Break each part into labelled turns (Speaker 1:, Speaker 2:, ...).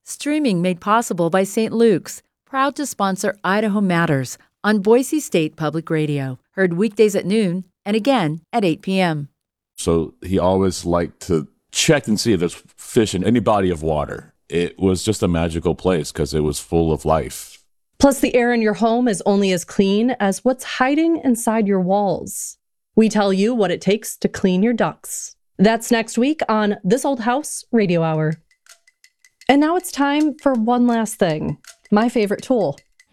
Speaker 1: Streaming made possible by St. Luke's, proud to sponsor Idaho Matters on Boise State Public Radio. Heard weekdays at noon and again at 8 p.m.
Speaker 2: So he always liked to check and see if there's fish in any body of water. It was just a magical place because it was full of life.
Speaker 3: Plus, the air in your home is only as clean as what's hiding inside your walls. We tell you what it takes to clean your ducks. That's next week on This Old House Radio Hour. And now it's time for one last thing, my favorite tool.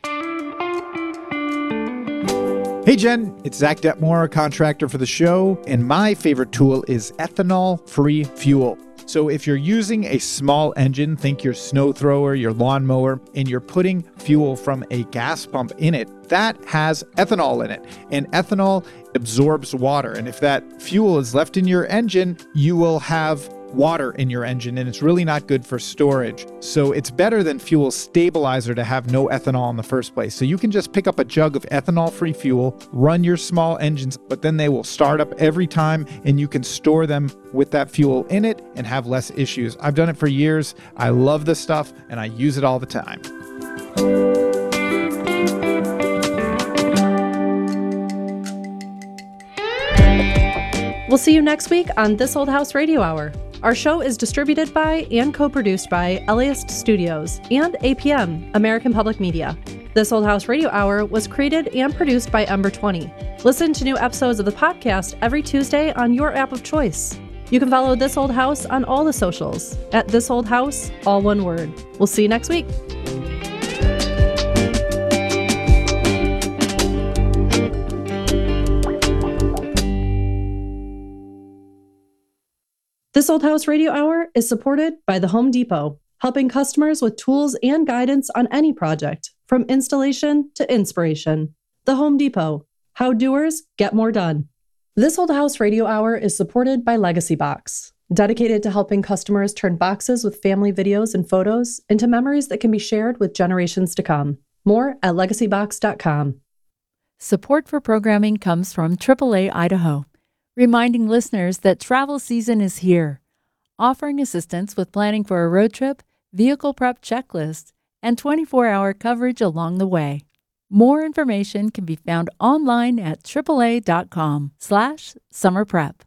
Speaker 4: Hey Jen, it's Zach Detmore, contractor for the show, and my favorite tool is ethanol-free fuel. So if you're using a small engine, think your snow thrower, your lawnmower, and you're putting fuel from a gas pump in it, that has ethanol in it. And ethanol absorbs water. And if that fuel is left in your engine, you will have water in your engine, and it's really not good for storage. So it's better than fuel stabilizer to have no ethanol in the first place. So you can just pick up a jug of ethanol-free fuel, run your small engines, but then they will start up every time, and you can store them with that fuel in it and have less issues. I've done it for years. I love this stuff, and I use it all the time.
Speaker 3: We'll see you next week on This Old House Radio Hour. Our show is distributed by and co-produced by LAist Studios and APM, American Public Media. This Old House Radio Hour was created and produced by Ember 20. Listen to new episodes of the podcast every Tuesday on your app of choice. You can follow This Old House on all the socials at This Old House, all one word. We'll see you next week. This Old House Radio Hour is supported by The Home Depot, helping customers with tools and guidance on any project, from installation to inspiration. The Home Depot, how doers get more done. This Old House Radio Hour is supported by Legacy Box, dedicated to helping customers turn boxes with family videos and photos into memories that can be shared with generations to come. More at legacybox.com.
Speaker 1: Support for programming comes from AAA Idaho, reminding listeners that travel season is here, offering assistance with planning for a road trip, vehicle prep checklist, and 24-hour coverage along the way. More information can be found online at AAA.com/summerprep.